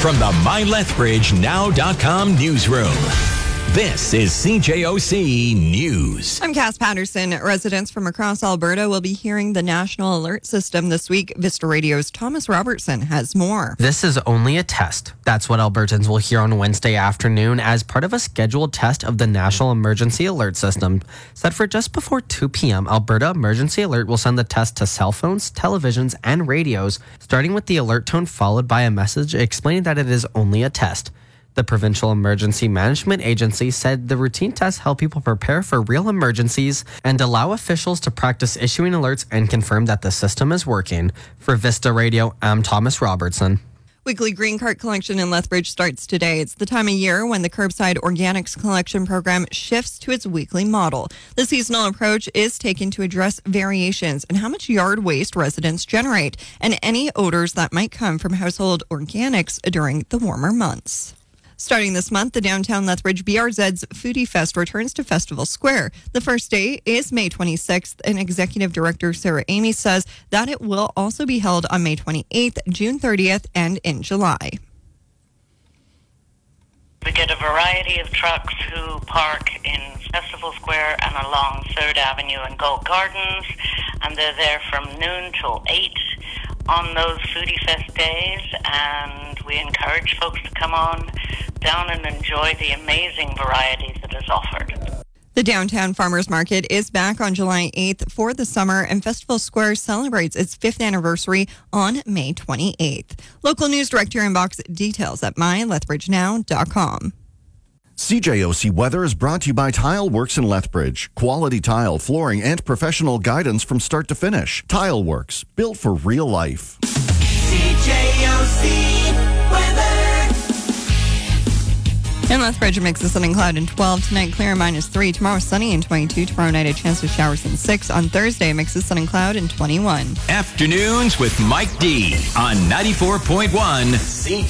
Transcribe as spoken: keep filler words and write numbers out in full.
from the My Lethbridge Now dot com newsroom. This is C J O C News. I'm Cass Patterson. Residents from across Alberta will be hearing the National Alert System this week. Vista Radio's Thomas Robertson has more. This is only a test. That's what Albertans will hear on Wednesday afternoon as part of a scheduled test of the National Emergency Alert System. Set for just before two p.m., Alberta Emergency Alert will send the test to cell phones, televisions, and radios, starting with the alert tone followed by a message explaining that it is only a test. The Provincial Emergency Management Agency said the routine tests help people prepare for real emergencies and allow officials to practice issuing alerts and confirm that the system is working. For Vista Radio, I'm Thomas Robertson. Weekly green cart collection in Lethbridge starts today. It's the time of year when the Curbside Organics Collection Program shifts to its weekly model. The seasonal approach is taken to address variations in how much yard waste residents generate and any odors that might come from household organics during the warmer months. Starting this month, the Downtown Lethbridge B R Z's Foodie Fest returns to Festival Square. The first day is May twenty-sixth, and Executive Director Sarah Amy says that it will also be held on May twenty-eighth, June thirtieth, and in July. We get a variety of trucks who park in Festival Square and along third Avenue and Gold Gardens, and they're there from noon till eight on those Foodie Fest days, and we encourage folks to come on down and enjoy the amazing variety that is offered. The Downtown Farmers Market is back on July eighth for the summer, and Festival Square celebrates its fifth anniversary on May twenty-eighth. Local news direct to your inbox. Details at my lethbridge now dot com. C J O C Weather is brought to you by Tile Works in Lethbridge. Quality tile, flooring, and professional guidance from start to finish. Tile Works, built for real life. C J O C Weather. In Lethbridge, a mix of sun and cloud and twelve. Tonight, clear and minus three. Tomorrow, sunny and twenty-two. Tomorrow night, a chance of showers and six. On Thursday, a mix of sun and cloud and twenty-one. Afternoons with Mike D on ninety-four point one C